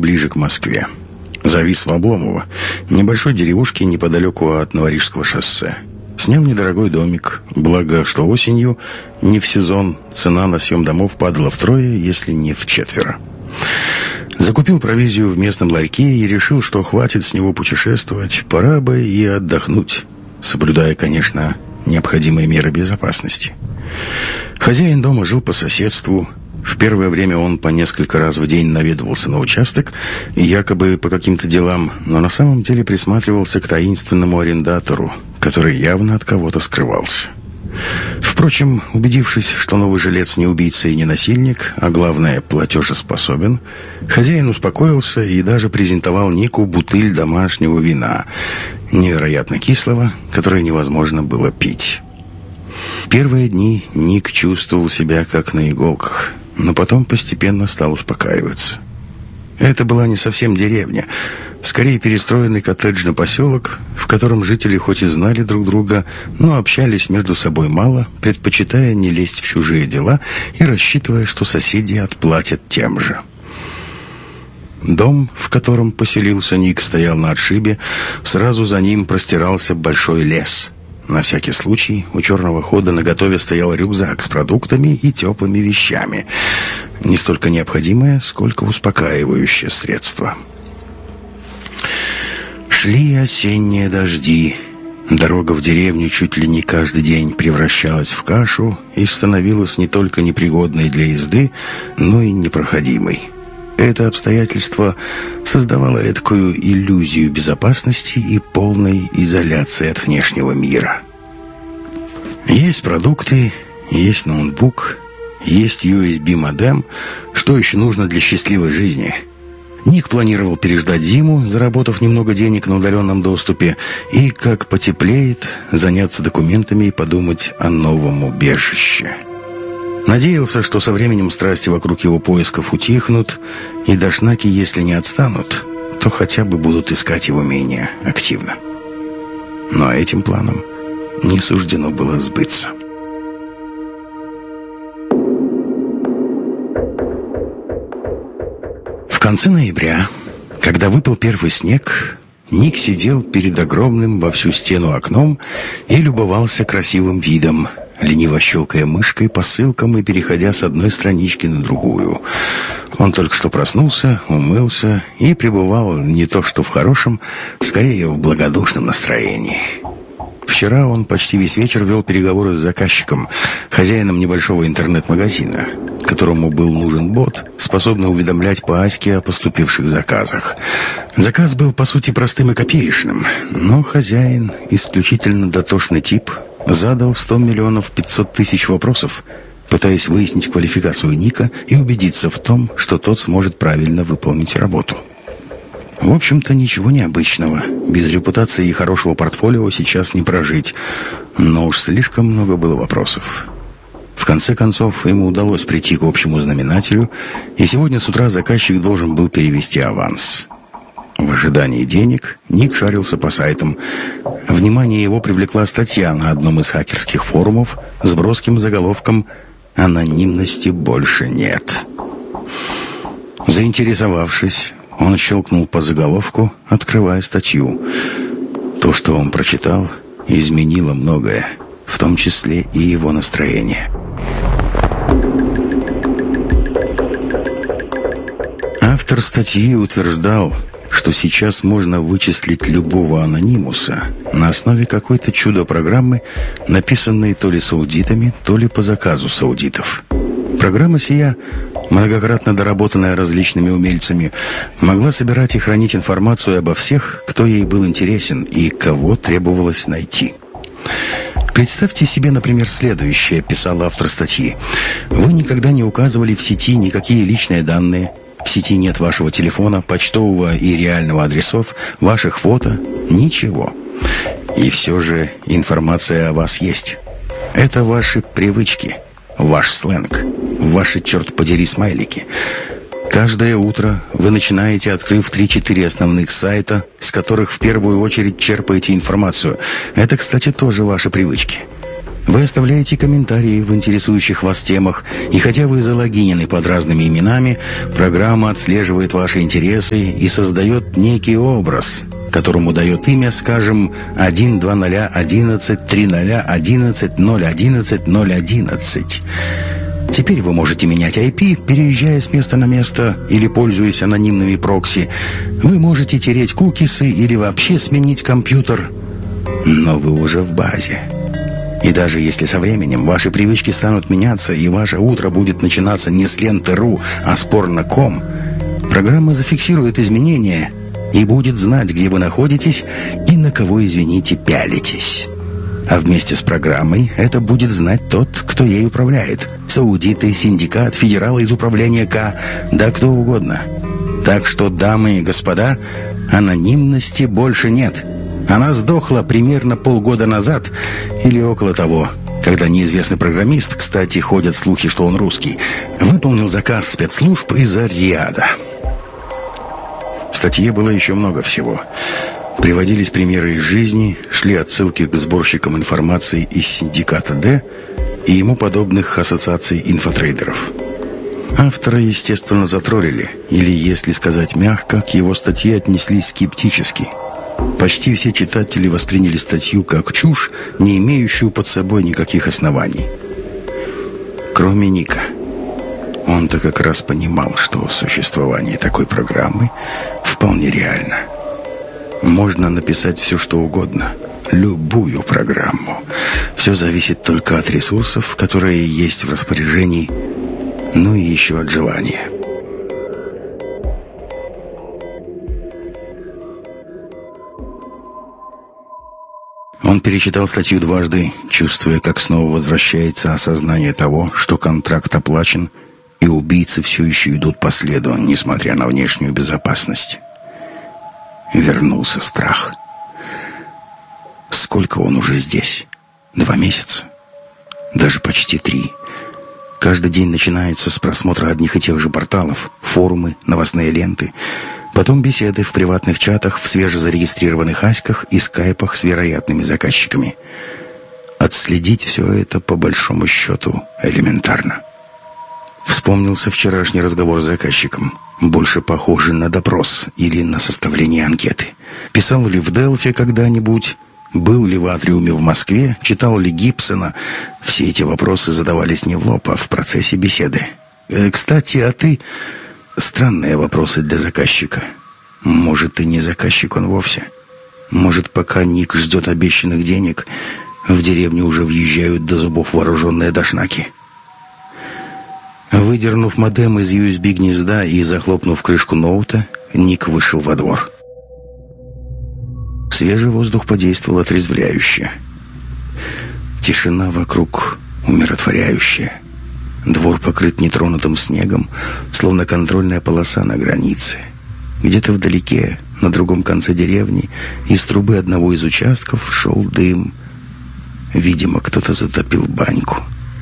ближе к Москве. Завис в Обломово, небольшой деревушке неподалеку от Новорижского шоссе. Снял недорогой домик, благо, что осенью, не в сезон, цена на съем домов падала втрое, если не вчетверо. Закупил провизию в местном ларьке и решил, что хватит с него путешествовать, пора бы и отдохнуть, соблюдая, конечно, необходимые меры безопасности. Хозяин дома жил по соседству. В первое время он по несколько раз в день наведывался на участок, якобы по каким-то делам, но на самом деле присматривался к таинственному арендатору, который явно от кого-то скрывался. Впрочем, убедившись, что новый жилец не убийца и не насильник, а главное, платежеспособен, хозяин успокоился и даже презентовал Нику бутыль домашнего вина, невероятно кислого, которое невозможно было пить. Первые дни Ник чувствовал себя как на иголках, но потом постепенно стал успокаиваться. Это была не совсем деревня, скорее перестроенный коттеджный поселок, в котором жители хоть и знали друг друга, но общались между собой мало, предпочитая не лезть в чужие дела и рассчитывая, что соседи отплатят тем же. Дом, в котором поселился Ник, стоял на отшибе, сразу за ним простирался большой лес. На всякий случай у черного хода наготове стоял рюкзак с продуктами и теплыми вещами. Не столько необходимое, сколько успокаивающее средство. Шли осенние дожди. Дорога в деревню чуть ли не каждый день превращалась в кашу и становилась не только непригодной для езды, но и непроходимой. Это обстоятельство создавало эдакую иллюзию безопасности и полной изоляции от внешнего мира. Есть продукты, есть ноутбук, есть USB-модем. Что еще нужно для счастливой жизни? Ник планировал переждать зиму, заработав немного денег на удаленном доступе, и, как потеплеет, заняться документами и подумать о новом убежище. Надеялся, что со временем страсти вокруг его поисков утихнут, и дашнаки, если не отстанут, то хотя бы будут искать его менее активно. Но этим планом не суждено было сбыться. В конце ноября, когда выпал первый снег, Ник сидел перед огромным во всю стену окном и любовался красивым видом, лениво щелкая мышкой по ссылкам и переходя с одной странички на другую. Он только что проснулся, умылся и пребывал не то что в хорошем, скорее в благодушном настроении. Вчера он почти весь вечер вел переговоры с заказчиком, хозяином небольшого интернет-магазина, которому был нужен бот, способный уведомлять по Аське о поступивших заказах. Заказ был, по сути, простым и копеечным, но хозяин, исключительно дотошный тип, задал 100 миллионов 500 тысяч вопросов, пытаясь выяснить квалификацию Ника и убедиться в том, что тот сможет правильно выполнить работу. В общем-то, ничего необычного. Без репутации и хорошего портфолио сейчас не прожить. Но уж слишком много было вопросов. В конце концов, ему удалось прийти к общему знаменателю, и сегодня с утра заказчик должен был перевести аванс. В ожидании денег Ник шарился по сайтам. Внимание его привлекла статья на одном из хакерских форумов с броским заголовком «Анонимности больше нет». Заинтересовавшись, он щелкнул по заголовку, открывая статью. То, что он прочитал, изменило многое, в том числе и его настроение. Автор статьи утверждал, что сейчас можно вычислить любого анонимуса на основе какой-то чудо-программы, написанной то ли саудитами, то ли по заказу саудитов. Программа сия, многократно доработанная различными умельцами, могла собирать и хранить информацию обо всех, кто ей был интересен и кого требовалось найти. Представьте себе, например, следующее, писал автор статьи. Вы никогда не указывали в сети никакие личные данные. В сети нет вашего телефона, почтового и реального адресов, ваших фото, ничего. И все же информация о вас есть. Это ваши привычки, ваш сленг, ваши, черт подери, смайлики. Каждое утро вы начинаете, открыв 3-4 основных сайта, с которых в первую очередь черпаете информацию. Это, кстати, тоже ваши привычки. Вы оставляете комментарии в интересующих вас темах, и хотя вы залогинены под разными именами, программа отслеживает ваши интересы и создает некий образ, которому дает имя, скажем, 120113011011011. Теперь вы можете менять IP, переезжая с места на место или пользуясь анонимными прокси. Вы можете тереть кукисы или вообще сменить компьютер, но вы уже в базе. И даже если со временем ваши привычки станут меняться, и ваше утро будет начинаться не с ленты.ру, а с порно.ком, программа зафиксирует изменения и будет знать, где вы находитесь и на кого, извините, пялитесь. А вместе с программой это будет знать тот, кто ей управляет. Саудиты, синдикат, федералы из управления К, да кто угодно. Так что, дамы и господа, анонимности больше нет. Она сдохла примерно полгода назад или около того, когда неизвестный программист, кстати, ходят слухи, что он русский, выполнил заказ спецслужб из-за Риада. В статье было еще много всего. Приводились примеры из жизни, шли отсылки к сборщикам информации из синдиката Д и ему подобных ассоциаций инфотрейдеров. Автора, естественно, затроллили, или, если сказать мягко, к его статье отнеслись скептически. Почти все читатели восприняли статью как чушь, не имеющую под собой никаких оснований. Кроме Ника. Он-то как раз понимал, что существование такой программы вполне реально. Можно написать все, что угодно, любую программу. Все зависит только от ресурсов, которые есть в распоряжении, ну и еще от желания. Он перечитал статью дважды, чувствуя, как снова возвращается осознание того, что контракт оплачен, и убийцы все еще идут по следу, несмотря на внешнюю безопасность. Вернулся страх. Сколько он уже здесь? 2 месяца? Даже почти 3. Каждый день начинается с просмотра одних и тех же порталов, форумы, новостные ленты, потом беседы в приватных чатах, в свежезарегистрированных аськах и скайпах с вероятными заказчиками. Отследить все это, по большому счету, элементарно. Вспомнился вчерашний разговор с заказчиком, больше похожий на допрос или на составление анкеты. Писал ли в Делфи когда-нибудь, был ли в Атриуме в Москве, читал ли Гибсона. Все эти вопросы задавались не в лоб, а в процессе беседы. «Кстати, а ты...» Странные вопросы для заказчика. Может, и не заказчик он вовсе. Может, пока Ник ждет обещанных денег, в деревню уже въезжают до зубов вооруженные дошнаки. Выдернув модем из USB-гнезда и захлопнув крышку ноута, Ник вышел во двор. Свежий воздух подействовал отрезвляюще. Тишина вокруг умиротворяющая. Двор покрыт нетронутым снегом, словно контрольная полоса на границе. Где-то вдалеке, на другом конце деревни, из трубы одного из участков шел дым. Видимо, кто-то затопил баньку.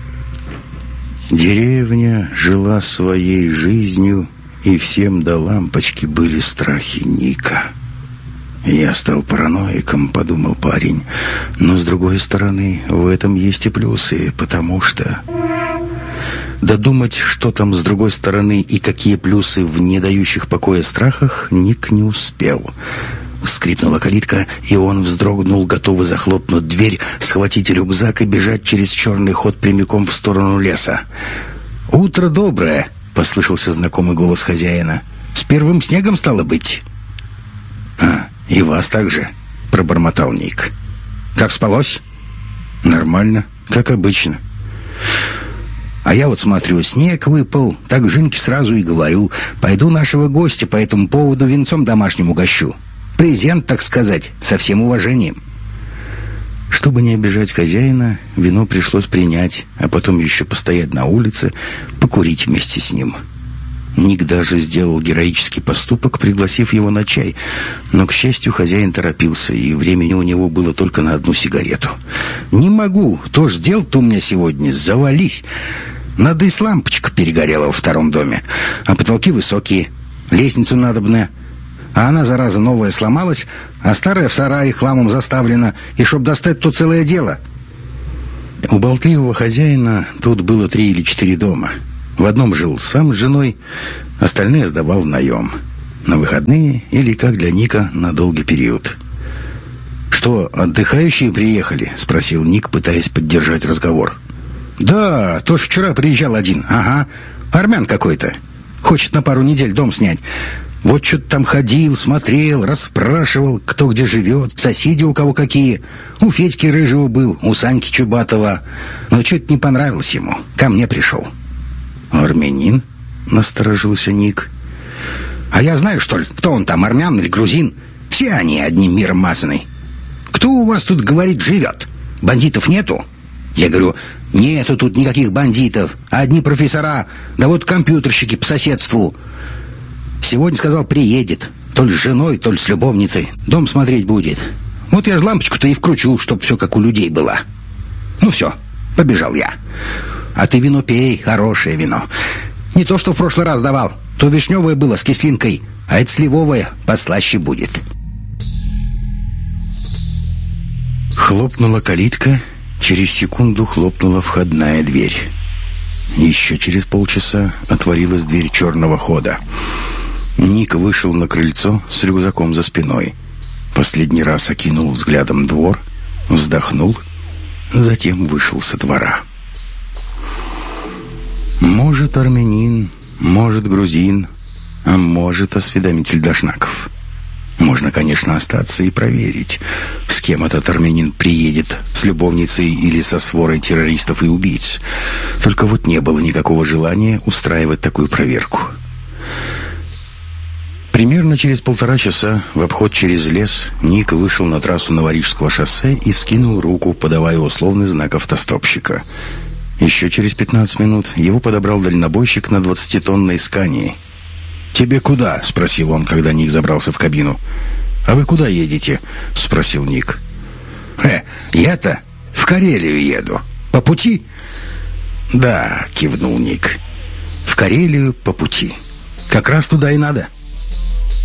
Деревня жила своей жизнью, и всем до лампочки были страхи Ника. «Я стал параноиком», — подумал парень. «Но, с другой стороны, в этом есть и плюсы, потому что...» Додумать, что там с другой стороны и какие плюсы в не дающих покоя страхах, Ник не успел. Скрипнула калитка, и он вздрогнул, готовый захлопнуть дверь, схватить рюкзак и бежать через черный ход прямиком в сторону леса. «Утро доброе!» — послышался знакомый голос хозяина. «С первым снегом, стало быть?» «А, и вас также», — пробормотал Ник. «Как спалось?» «Нормально, как обычно». «А я вот смотрю, снег выпал, так Женьке сразу и говорю, пойду нашего гостя по этому поводу венцом домашним угощу. Презент, так сказать, со всем уважением». Чтобы не обижать хозяина, вино пришлось принять, а потом еще постоять на улице, покурить вместе с ним. Ник даже сделал героический поступок, пригласив его на чай, но, к счастью, хозяин торопился, и времени у него было только на 1 сигарету. «Не могу, то ж дел-то у меня сегодня, завались. Надо и лампочка перегорела во 2-м доме, а потолки высокие, лестницу надобно. А она, зараза, новая сломалась, а старая в сарае хламом заставлена, и чтоб достать, то целое дело». У болтливого хозяина тут было 3 или 4 дома. В одном жил сам с женой, остальные сдавал в наем. На выходные или, как для Ника, на долгий период. «Что, отдыхающие приехали?» — спросил Ник, пытаясь поддержать разговор. «Да, тоже вчера приезжал один. Ага, армян какой-то. Хочет на пару недель дом снять. Вот что-то там ходил, смотрел, расспрашивал, кто где живет, соседи у кого какие. У Федьки Рыжего был, у Саньки Чубатова. Но что-то не понравилось ему. Ко мне пришел». «Армянин?» — насторожился Ник. «А я знаю, что ли, кто он там, армян или грузин? Все они одним миром мазаны. Кто у вас тут, говорит, живет? Бандитов нету?» Я говорю: «Нету тут никаких бандитов, одни профессора, да вот компьютерщики по соседству». Сегодня, сказал, приедет. То ли с женой, то ли с любовницей. Дом смотреть будет. Вот я ж лампочку-то и вкручу, чтоб все как у людей было. Ну все, побежал я. А ты вино пей, хорошее вино. Не то, что в прошлый раз давал. То вишневое было с кислинкой, а это сливовое послаще будет. Хлопнула калитка. Через секунду хлопнула входная дверь. Еще через полчаса отворилась дверь черного хода. Ник вышел на крыльцо с рюкзаком за спиной. Последний раз окинул взглядом двор, вздохнул, затем вышел со двора. Может, армянин, может, грузин, а может, осведомитель Дашнаков. Можно, конечно, остаться и проверить, с кем этот армянин приедет, с любовницей или со сворой террористов и убийц. Только вот не было никакого желания устраивать такую проверку. Примерно через 1,5 часа в обход через лес Ник вышел на трассу Новорижского шоссе и вскинул руку, подавая условный знак автостопщика. Еще через 15 минут его подобрал дальнобойщик на 20-тонной «Скании». «Тебе куда?» — спросил он, когда Ник забрался в кабину. «А вы куда едете?» — спросил Ник. «Я-то в Карелию еду. По пути?» «Да», — кивнул Ник. «В Карелию по пути. Как раз туда и надо».